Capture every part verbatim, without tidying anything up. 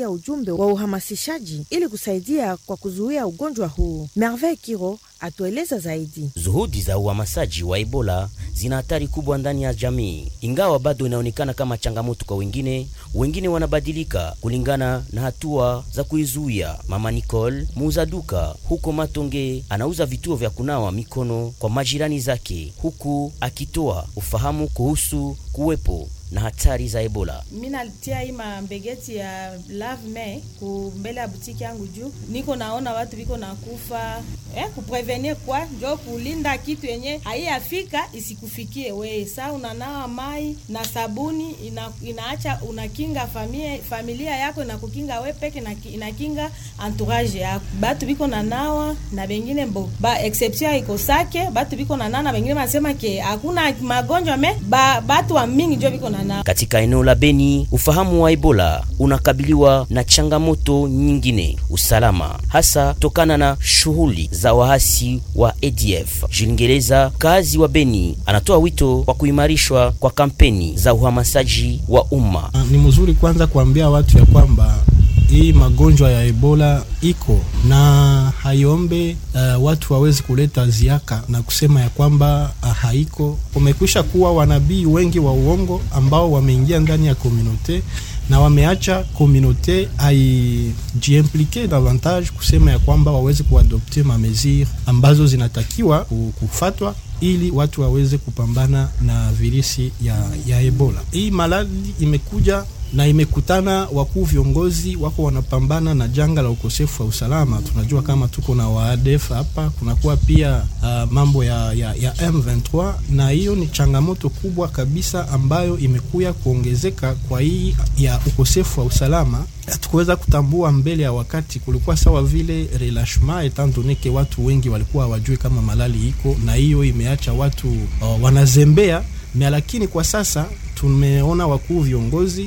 ya ujumbe wa uhamasishaji ili kusaidia kwa kuzuia ugonjwa huu. Merveille Kiro atueleza zaidi. Zuhudi za uhamasishaji wa Ebola zina hatari kubwa ndani ya jamii. Ingawa bado inaonekana kama changamoto kwa wengine, wengine wanabadilika kulingana na hatua za kuizuia. Mama Nicole, muuza duka huko Matonge, anauza vituo vya kunawa mikono kwa majirani zake, huku akitoa ufahamu kuhusu kuwepo na hatari za Ebola. Mimi nalitia hii mambegeti ya lave main ku mbele ya butiki yangu juu. Niko naona watu biko nakufa. Eh, kuprevenir kwa ndio kulinda kitu yenye haiafika isikufikie wewe. Sasa unanawa mai na sabuni ina, inaacha unakinga familia familia yako na kukinga wewe peke na inakinga entourage yako. Batu biko nanawa na wengine mbo. Ba exception iko sake, batu biko nanawa na wengine wanasema ke hakuna magonjwa me ba batu wa mingi ndio biko na. Katika eneo la Beni, ufahamu wa Ebola unakabiliwa na changamoto nyingine, usalama, hasa tokana na shughuli za wahasi wa A D F. Jilingereza, kazi wa Beni, anatoa wito wa kuimarishwa kwa kampeni za uhamasishaji wa umma. Ni mzuri kwanza kuambia watu ya kwamba hii magonjwa ya Ebola iko na hayombe uh, watu wawezi kuleta ziaka na kusema ya kwamba uh, haiko. Kumekwisha kuwa wanabii wengi wa uongo ambao wameingia ndani ya community na wameacha community haijiimplike davantage kusema ya kwamba waweze kuadopte ma mesures ambazo zinatakiwa kufuatwa ili watu waweze kupambana na virusi ya, ya Ebola. Hii maladi imekuja na imekutana wakuu viongozi wako wanapambana na janga la ukosefu wa usalama. Tunajua kama tuko na wa A D F hapa, kunakuwa pia uh, mambo ya, ya, ya M twenty-three, na hiyo ni changamoto kubwa kabisa ambayo imekuya kuongezeka kwa hii ya ukosefu wa usalama. Hatukuweza kutambua mbele ya wakati, kulikuwa sawa vile relâchement etant donné que watu wengi walikuwa hawajui kama malali iko, na hiyo imeacha watu uh, wanazembea. Lakini kwa sasa tumeona wakuu viongozi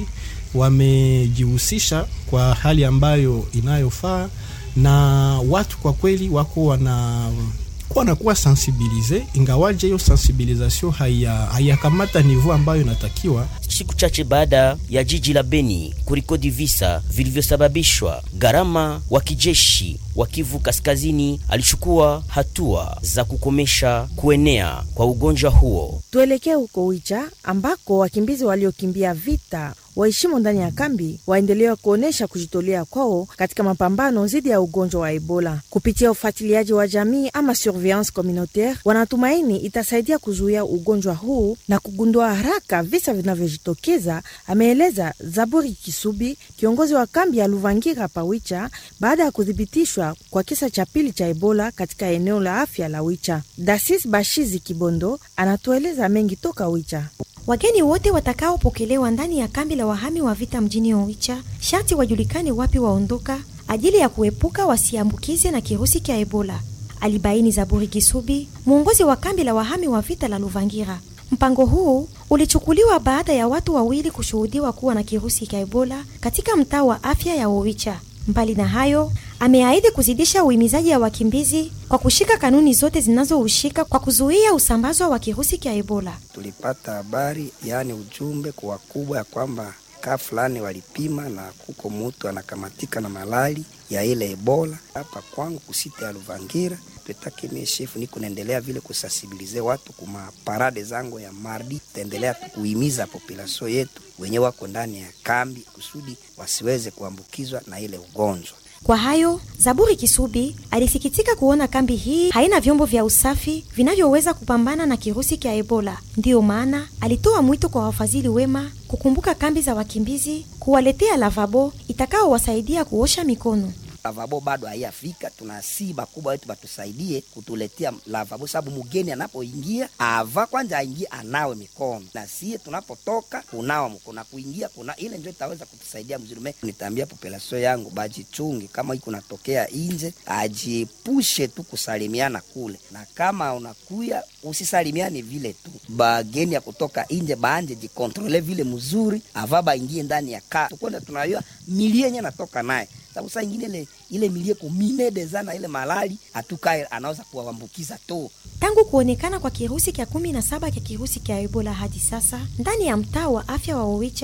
wamejihusisha kwa hali ambayo inayofaa, na watu kwa kweli wako wana wanakuwa sensibilize, ingawaje hiyo sensibilisation haya hayakamata niveau ambayo inatakiwa. Siku chache baada ya jiji la Beni kurikodi visa vilivyosababishwa, gharama wa kijeshi wa Kivu Kaskazini alichukua hatua za kukomesha kuenea kwa ugonjwa huo. Tuelekee huko Wicha ambako wakimbizi waliokimbia vita waishimo ndani ya kambi waendelea kuonesha kujitolea kwao katika mapambano dhidi ya ugonjwa wa Ebola. Kupitia ufuatiliaji wa jamii ama surveillance communautaire, wanatumaini itasaidia kuzuia ugonjwa huu na kugundua haraka visa vinavyojitokeza, ameeleza Zaburi Kisubi, kiongozi wa kambi ya Luvangira pa Wicha, baada ya kudhibitishwa kwa kisa cha pili cha Ebola katika eneo la afya la Wicha. Dasis Bashizi Kibondo anatueleza mengi toka Wicha. Wageni wote watakaopokelewa ndani ya kambi la wahami wa vita mjini Oicha sharti wajulikane wapi waondoka ajili ya kuepuka wasiambukize na kirusi cha Ebola, alibaini Zaburi Kisubi, muongozi wa kambi la wahami wa vita la Luvangira. Mpango huu ulichukuliwa baada ya watu wawili kushuhudiwa kuwa na kirusi cha Ebola katika mtaa wa afya ya Oicha. Mbali na hayo, ameahidi kuzidisha uhimizaji ya wakimbizi kwa kushika kanuni zote zinazohushika kwa kuzuia usambazo wa kirusi cha Ebola. Tulipata habari, yani ujumbe kwa wakubwa ya kwamba kaa fulani walipima na kuko mtu anakamatika na malali ya ile Ebola. Hapa kwangu kusite ya Luvangira, petake mie chef niko naendelea vile kusensibilize watu kuma parade zangu ya mardi, taendelea kuhimiza population yetu wenye wako ndani ya kambi kusudi wasiweze kuambukizwa na ile ugonjwa. Kwa hayo, Zaburi Kisubi alisikitika kuona kambi hii haina vyombo vya usafi vinavyoweza kupambana na kirusi cha Ebola. Ndiyo maana alitoa mwito kwa wafadhili wema kukumbuka kambi za wakimbizi, kuwaletea lavabo itakao wasaidia kuosha mikono. Lavabo bado hayafika, tunasiba kubwa wetu batusaidie kutuletea lavabo, sababu mgeni anapoingia ava kwanza aingie anawe mikono, na sie tunapotoka kunawa mkono na kuingia kuna ile ndio itaweza kutusaidia mzuri. Mimi nitaambia population yangu bajichunge, kama iko natokea nje ajipushe tu kusalimiana kule, na kama unakuya usisalimiane vile tu. Bageni ya kutoka nje baanje jikontrole vile mzuri, ava baingie ndani ya kaa tukwenda tunayua milienye natoka naye, sababu saa nyingine ile ile milie kumine dezana ile malali atukae anaweza kuambukiza tu. Tangu kuonekana kwa kirusi cha kumi na saba cha kirusi cha Ebola hadi sasa ndani ya mtaa wa afya wa Oicha,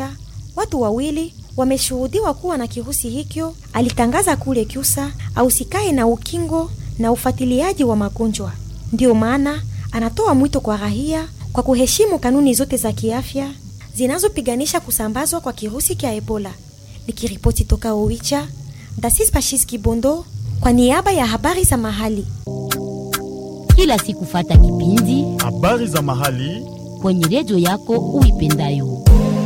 Watu wawili wameshuhudiwa kuwa na kirusi hikyo, alitangaza kule Kyusa ausikae na ukingo na ufuatiliaji wa magonjwa. Ndio maana anatoa mwito kwa raia kwa kuheshimu kanuni zote za kiafya zinazopiganisha kusambazwa kwa kirusi cha Ebola. Nikiripoti toka Oicha, Dasis Pashis Kibondo kwa niaba ya habari za mahali. Kila siku fata kipindi habari za mahali kwenye redio yako uipendayo.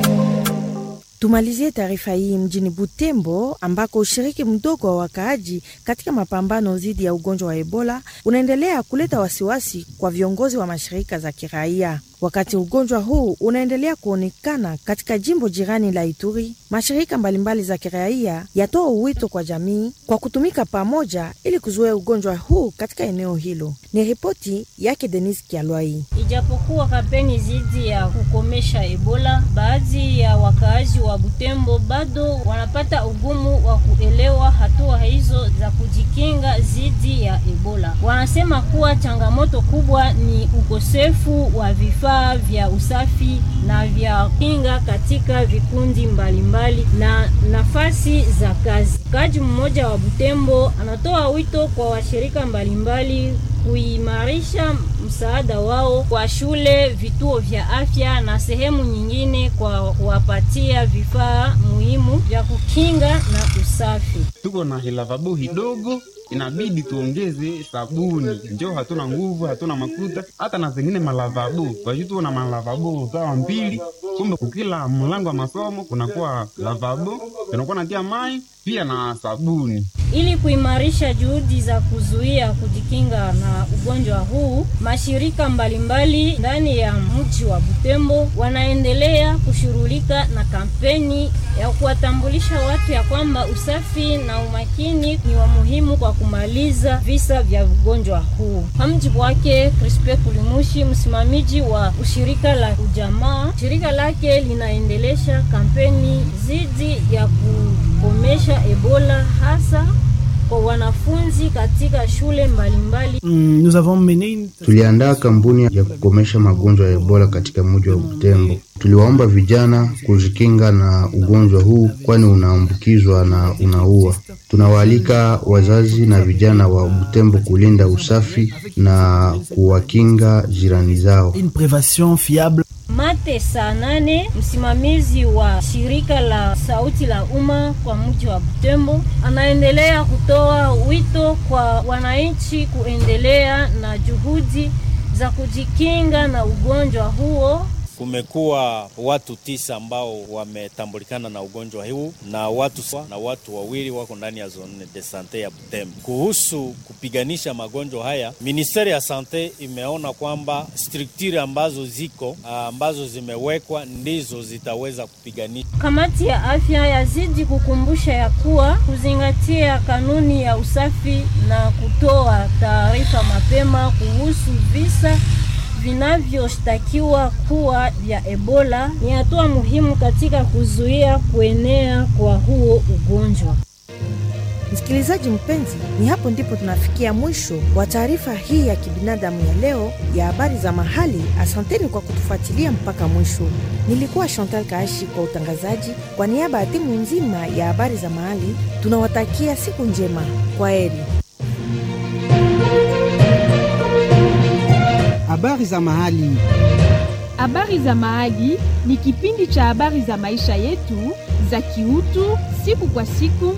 Tumalizie taarifa hii mjini Butembo ambako ushiriki mdogo wa wakaaji katika mapambano dhidi ya ugonjwa wa Ebola unaendelea kuleta wasiwasi kwa viongozi wa mashirika za kiraia. Wakati ugonjwa huu unaendelea kuonekana katika jimbo jirani la Ituri, mashirika mbalimbali za kiraia yatoa wito kwa jamii kwa kutumika pamoja ili kuzuia ugonjwa huu katika eneo hilo. Ni ripoti yake Denis Kialwai. Ijapokuwa kampeni zidi ya kukomesha Ebola, baadhi ya wakaaji wa Butembo bado wanapata ugumu wa kuelewa hatua hizo za kujikinga zidi ya Ebola. Wanasema kuwa changamoto kubwa ni ukosefu wa vifaa vya usafi na vya kinga katika vikundi mbalimbali na nafasi za kazi. Kaji mmoja wa Butembo anatoa wito kwa washirika mbalimbali kuimarisha msaada wao kwa shule, vituo vya afya na sehemu nyingine kwa kuwapatia vifaa muhimu vya kukinga na usafi. Tuko na lavabo hidogo, inabidi tuongeze sabuni. Njoo hatuna nguvu, hatuna makuta, hata na zingine malavabo. Kwa hiyo tuna malavabo sawa mbili, kumbe kukila mlango wa masomo kunakuwa lavabo, tunakuwa natia maji pia na sabuni. Ili kuimarisha juhudi za kuzuia kujikinga na ugonjwa huu, mashirika mbalimbali ndani ya mji wa Butembo wanaendelea kushughulika na kampeni ya kuwatambulisha watu ya kwamba usafi na umakini ni wa muhimu kwa kumaliza visa vya ugonjwa huu. Kwa mjibu wake Crispe Kulimushi, msimamizi wa ushirika la ujamaa, shirika lake linaendelesha kampeni zidi ya kukomesha Ebola hasa kwa wanafunzi katika shule mbalimbali. Mm, tuliandaa kampuni ya kukomesha magonjwa ya Ebola katika mji wa Butembo. Tuliwaomba vijana kujikinga na ugonjwa huu kwani unaambukizwa na unaua. Tunawaalika wazazi na vijana wa Butembo kulinda usafi na kuwakinga jirani zao. Une prévention fiable. Mate Sanane, msimamizi wa shirika la Sauti la Umma kwa mji wa Butembo, anaendelea kutoa wito kwa wananchi kuendelea na juhudi za kujikinga na ugonjwa huo. Kumekuwa watu tisa ambao wametambulikana na ugonjwa huu na watu na watu wawili wako ndani ya zone de sante ya Butembo. Kuhusu kupiganisha magonjwa haya, Ministeri ya Sante imeona kwamba structure ambazo ziko ambazo zimewekwa ndizo zitaweza kupiganisha. Kamati ya afya yazidi kukumbusha ya kuwa kuzingatia kanuni ya usafi na kutoa taarifa mapema kuhusu visa vinavyoshtakiwa kuwa vya Ebola ni hatua muhimu katika kuzuia kuenea kwa huo ugonjwa. Msikilizaji mpenzi, ni hapo ndipo tunafikia mwisho wa taarifa hii ya kibinadamu ya leo ya habari za mahali. Asanteni kwa kutufuatilia mpaka mwisho. Nilikuwa Chantal Kaashi kwa utangazaji. Kwa niaba ya timu nzima ya habari za mahali, tunawatakia siku njema. Kwaheri. Habari za mahali. Habari za mahali ni kipindi cha habari za maisha yetu za kiutu siku kwa siku